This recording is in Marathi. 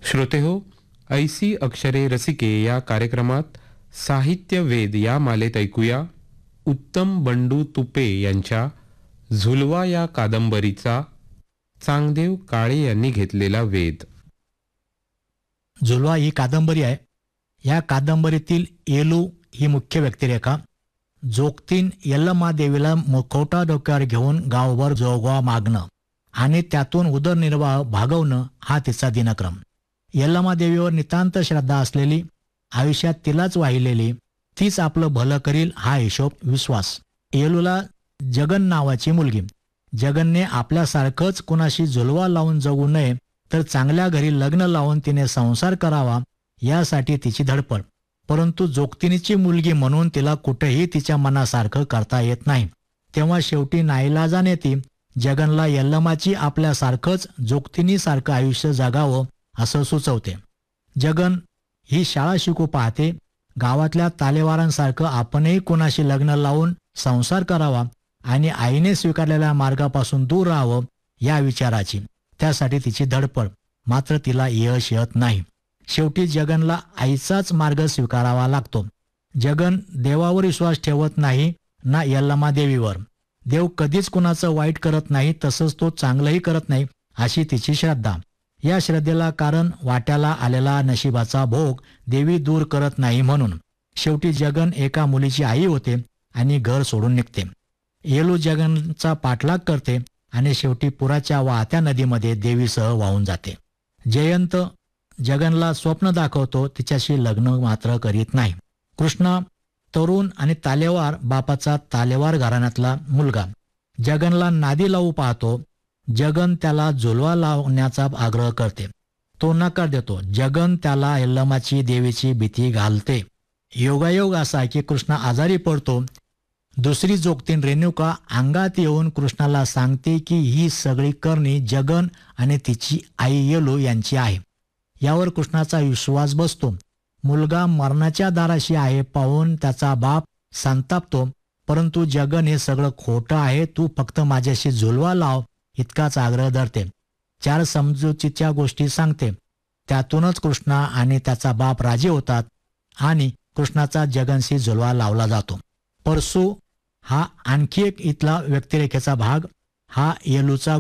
श्रोते हो, ऐसी अक्षरे रसिके या कार्यक्रमात साहित्य वेद या मालेत ऐकूया उत्तम बंडू तुपे यांच्या झुलवा या कादंबरीचा चांगदेव काळे यांनी घेतलेला वेध. झुलवा ही कादंबरी आहे. या कादंबरीतील येलू ही मुख्य व्यक्तिरेखा. जोगतीन यल्लमा देवीला मुखवटा डोक्यावर घेऊन गावभर जोगवा मागणं आणि त्यातून उदरनिर्वाह भागवणं हा तिचा दिनक्रम. यल्लमा देवीवर नितांत श्रद्धा असलेली, आयुष्यात तिलाच वाहिलेली, तीच आपलं भलं करील हा हिशोब विश्वास. येलूला जगन नावाची मुलगी. जगनने आपल्यासारखंच कुणाशी झुलवा लावून जगू नये तर चांगल्या घरी लग्न लावून तिने संसार करावा यासाठी तिची धडपड. परंतु जोगतिनीची मुलगी म्हणून तिला कुठेही तिच्या मनासारखं करता येत नाही. तेव्हा शेवटी नाईलाजाने ती जगनला यल्लमाची आपल्यासारखंच जोगतिनीसारखं आयुष्य जगावं असं सुचवते. जगन ही शाळा शिकू पाहते. गावातल्या तालेवारांसारखं आपणही कुणाशी लग्न लावून संसार करावा आणि आईने स्वीकारलेल्या मार्गापासून दूर राहावं या विचाराची. त्यासाठी तिची धडपड. मात्र तिला यश येत नाही. शेवटी जगनला आईचाच मार्ग स्वीकारावा लागतो. जगन देवावर विश्वास ठेवत नाही ना यल्लमा देवीवर. देव कधीच कुणाचं वाईट करत नाही, तसंच तो चांगलंही करत नाही अशी तिची श्रद्धा. या श्रद्धेला कारण वाट्याला आलेला नशिबाचा भोग देवी दूर करत नाही म्हणून. शेवटी जगन एका मुलीची आई होते आणि घर सोडून निघते. येलू जगनचा पाठलाग करते आणि शेवटी पुराच्या वाहत्या नदीमध्ये देवीसह वाहून जाते. जयंत जगनला स्वप्न दाखवतो, तिच्याशी लग्न मात्र करीत नाही. कृष्णा तरुण आणि तालेवार बापाचा तालेवार घराण्यातला मुलगा जगनला नादी लावू पाहतो. जगन त्याला झुलवा लावण्याचा आग्रह करते. तो नकार देतो. जगन त्याला यल्लमाची देवीची भीती घालते. योगायोग असा की कृष्णा आजारी पडतो. दुसरी जोगतीन रेणुका अंगात येऊन कृष्णाला सांगते की ही सगळी करणी जगन आणि तिची आई येलू यांची आहे. यावर कृष्णाचा विश्वास बसतो. मुलगा मरणाच्या दाराशी आहे पाहून त्याचा बाप संतापतो. परंतु जगन हे सगळं खोटं आहे, तू फक्त माझ्याशी झुलवा लाव इतकाच आग्रह धरते. 4 समजुतीच्या गोष्टी सांगते. त्यातूनच कृष्णा आणि त्याचा बाप राजी होतात आणि कृष्णाचा जगनशी झुलवा लावला जातो. परसू हा आणखी एक इथला व्यक्तिरेखेचा भाग. हा येलूचा